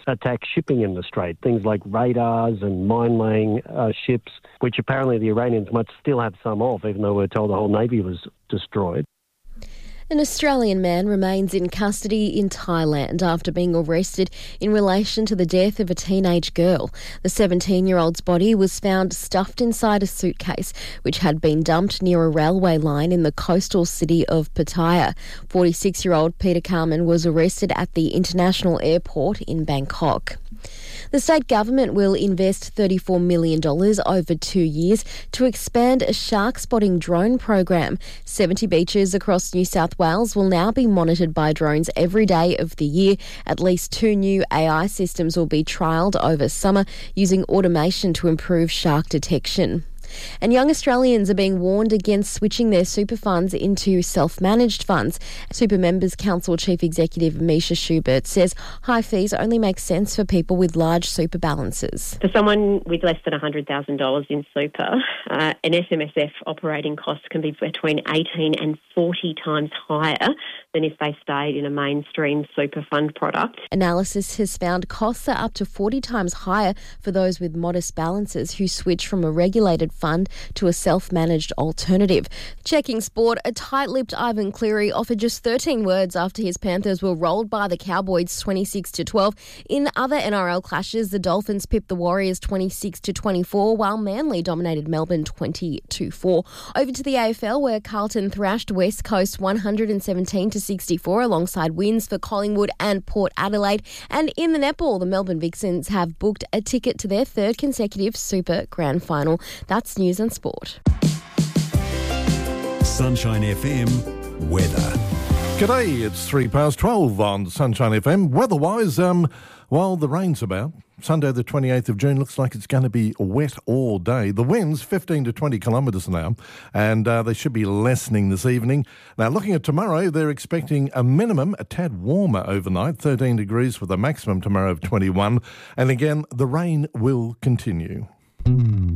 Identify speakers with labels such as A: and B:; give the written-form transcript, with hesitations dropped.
A: attack shipping in the Strait, things like radars and mine-laying ships, which apparently the Iranians must still have some of, even though we're told the whole Navy was destroyed.
B: An Australian man remains in custody in Thailand after being arrested in relation to the death of a teenage girl. The 17-year-old's body was found stuffed inside a suitcase, which had been dumped near a railway line in the coastal city of Pattaya. 46-year-old Peter Carman was arrested at the international airport in Bangkok. The state government will invest $34 million over 2 years to expand a shark spotting drone program. 70 beaches across New South Wales will now be monitored by drones every day of the year. At least 2 new AI systems will be trialled over summer using automation to improve shark detection. And young Australians are being warned against switching their super funds into self-managed funds. Super Members Council Chief Executive Misha Schubert says high fees only make sense for people with large super balances.
C: For someone with less than $100,000 in super, an SMSF operating cost can be between 18 and 40 times higher than if they stayed in a mainstream super fund product.
B: Analysis has found costs are up to 40 times higher for those with modest balances who switch from a regulated fund to a self-managed alternative. Checking sport, a tight-lipped Ivan Cleary offered just 13 words after his Panthers were rolled by the Cowboys 26-12. In other NRL clashes, the Dolphins pipped the Warriors 26-24, while Manly dominated Melbourne 20-4. Over to the AFL, where Carlton thrashed West Coast 117-64 alongside wins for Collingwood and Port Adelaide. And in the netball, the Melbourne Vixens have booked a ticket to their third consecutive Super Grand Final. That's news and sport.
D: Sunshine FM weather.
E: G'day, it's 12:03 on Sunshine FM. Weather-wise, while the rain's about, Sunday the 28th of June looks like it's going to be wet all day. The winds 15 to 20 kilometres an hour, and they should be lessening this evening. Now, looking at tomorrow, they're expecting a minimum a tad warmer overnight, 13 degrees with a maximum tomorrow of 21. And again, the rain will continue.